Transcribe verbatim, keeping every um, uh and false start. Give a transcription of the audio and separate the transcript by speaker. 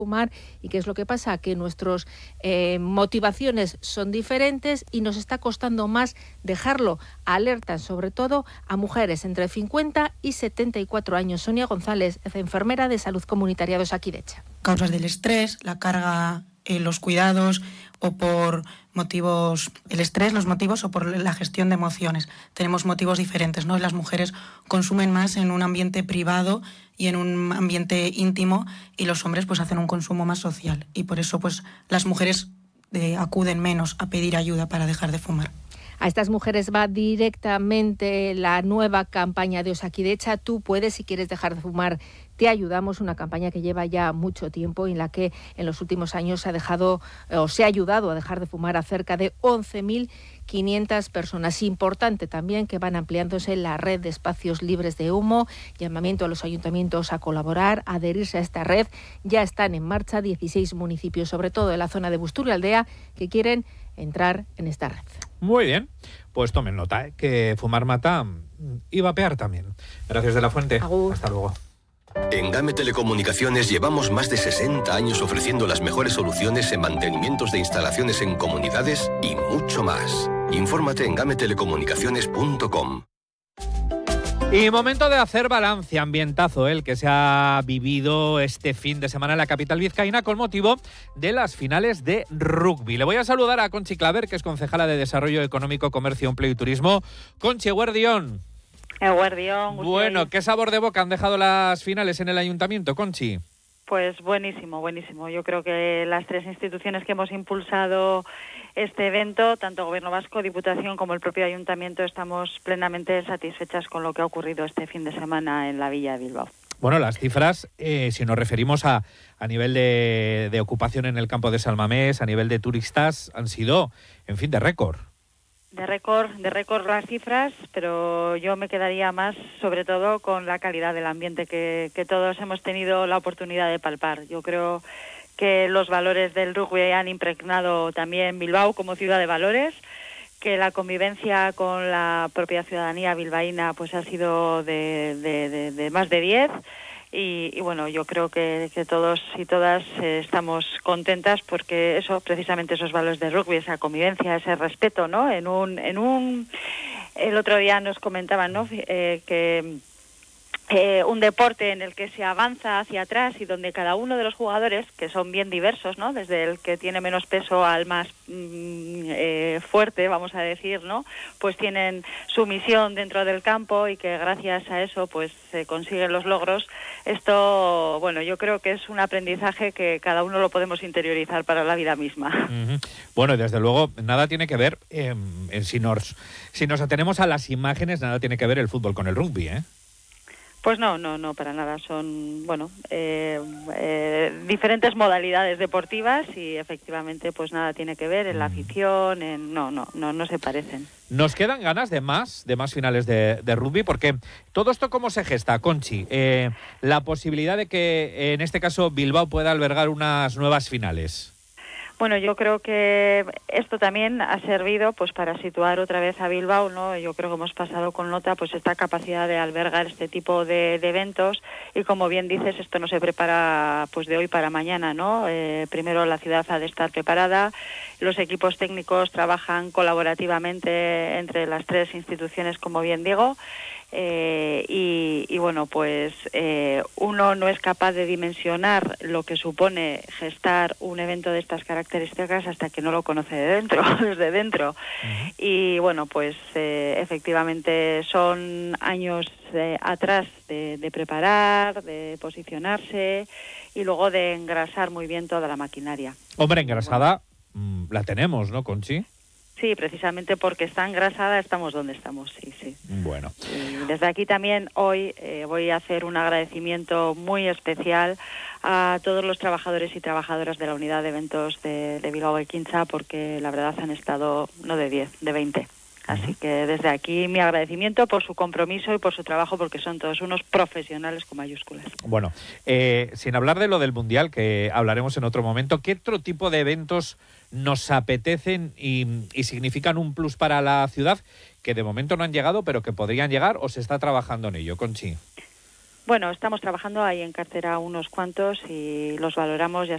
Speaker 1: fumar y qué es lo que pasa, que nuestras eh, motivaciones son diferentes y nos está costando más dejarlo. Alertan sobre todo a mujeres entre cincuenta y setenta y cuatro años. Sonia González es enfermera de salud comunitaria de Osakidetza.
Speaker 2: Causas del estrés, la carga en los cuidados o por motivos, el estrés, los motivos o por la gestión de emociones. Tenemos motivos diferentes, ¿no? Las mujeres consumen más en un ambiente privado y en un ambiente íntimo y los hombres pues hacen un consumo más social y por eso pues las mujeres eh, acuden menos a pedir ayuda para dejar de fumar.
Speaker 1: A estas mujeres va directamente la nueva campaña de Osakidetza. Tú puedes, si quieres dejar de fumar, te ayudamos. Una campaña que lleva ya mucho tiempo y en la que en los últimos años se ha dejado o se ha ayudado a dejar de fumar a cerca de once mil quinientas personas. Importante también que van ampliándose la red de espacios libres de humo. Llamamiento a los ayuntamientos a colaborar, a adherirse a esta red. Ya están en marcha dieciséis municipios, sobre todo en la zona de Busturialdea, que quieren entrar en esta red.
Speaker 3: Muy bien, pues tomen nota, ¿eh? Que fumar mata y vapear también. Gracias de la Fuente.
Speaker 1: Agur.
Speaker 3: Hasta luego.
Speaker 4: En GAME Telecomunicaciones llevamos más de sesenta años ofreciendo las mejores soluciones en mantenimientos de instalaciones en comunidades y mucho más. Infórmate en game telecomunicaciones punto com.
Speaker 3: Y momento de hacer balance, ambientazo el que se ha vivido este fin de semana en la capital vizcaína con motivo de las finales de rugby. Le voy a saludar a Conchi Claver, que es concejala de Desarrollo Económico, Comercio, Empleo y Turismo. Conchi, Eguerdión.
Speaker 5: Eguerdión.
Speaker 3: Bueno, ¿qué sabor de boca han dejado las finales en el ayuntamiento, Conchi?
Speaker 5: Pues buenísimo, buenísimo. Yo creo que las tres instituciones que hemos impulsado este evento, tanto Gobierno Vasco, Diputación como el propio Ayuntamiento, estamos plenamente satisfechas con lo que ha ocurrido este fin de semana en la Villa de Bilbao.
Speaker 3: Bueno, las cifras, eh, si nos referimos a, a nivel de, de ocupación en el campo de San Mamés, a nivel de turistas, han sido, en fin, de récord.
Speaker 5: De récord, de récord las cifras, pero yo me quedaría más, sobre todo, con la calidad del ambiente que, que todos hemos tenido la oportunidad de palpar. Yo creo que los valores del rugby han impregnado también Bilbao como ciudad de valores, que la convivencia con la propia ciudadanía bilbaína pues ha sido de, de, de, de más de diez. Y, y bueno, yo creo que, que todos y todas eh, estamos contentas porque eso, precisamente esos valores de rugby, esa convivencia, ese respeto, ¿no? En un, en un, el otro día nos comentaban, ¿no? Eh, que eh, un deporte en el que se avanza hacia atrás y donde cada uno de los jugadores, que son bien diversos, ¿no? Desde el que tiene menos peso al más mm, eh, fuerte, vamos a decir, ¿no? Pues tienen su misión dentro del campo y que gracias a eso pues se consiguen los logros. Esto, bueno, yo creo que es un aprendizaje que cada uno lo podemos interiorizar para la vida misma.
Speaker 3: Uh-huh. Bueno, y desde luego nada tiene que ver, eh, si, nos, si nos atenemos a las imágenes, nada tiene que ver el fútbol con el rugby, ¿eh?
Speaker 5: Pues no, no, no, para nada. Son, bueno, eh, eh, diferentes modalidades deportivas y efectivamente pues nada tiene que ver en la afición, en, no, no, no, no se parecen.
Speaker 3: Nos quedan ganas de más, de más finales de, de rugby, porque todo esto cómo se gesta, Conchi, eh, la posibilidad de que en este caso Bilbao pueda albergar unas nuevas finales.
Speaker 5: Bueno, yo creo que esto también ha servido pues para situar otra vez a Bilbao, ¿no? Yo creo que hemos pasado con nota pues esta capacidad de albergar este tipo de, de eventos y como bien dices, esto no se prepara pues de hoy para mañana, ¿no? Eh, primero la ciudad ha de estar preparada, los equipos técnicos trabajan colaborativamente entre las tres instituciones, como bien digo, Eh, y, y bueno, pues eh, uno no es capaz de dimensionar lo que supone gestar un evento de estas características hasta que no lo conoce de dentro, desde dentro. Uh-huh. Y bueno, pues eh, efectivamente son años eh, atrás de, de preparar, de posicionarse y luego de engrasar muy bien toda la maquinaria.
Speaker 3: Hombre, engrasada bueno. La tenemos, ¿no, Conchi?
Speaker 5: Sí, precisamente porque está engrasada estamos donde estamos, sí, sí.
Speaker 3: Bueno.
Speaker 5: Y desde aquí también hoy eh, voy a hacer un agradecimiento muy especial a todos los trabajadores y trabajadoras de la unidad de eventos de, de Bilbao Ekintza porque la verdad han estado no de diez, de veinte. Así que desde aquí mi agradecimiento por su compromiso y por su trabajo porque son todos unos profesionales con mayúsculas.
Speaker 3: Bueno, eh, sin hablar de lo del Mundial, que hablaremos en otro momento, ¿qué otro tipo de eventos nos apetecen y, y significan un plus para la ciudad que de momento no han llegado pero que podrían llegar o se está trabajando en ello, Conchi?
Speaker 5: Bueno, estamos trabajando ahí en cartera unos cuantos y los valoramos, ya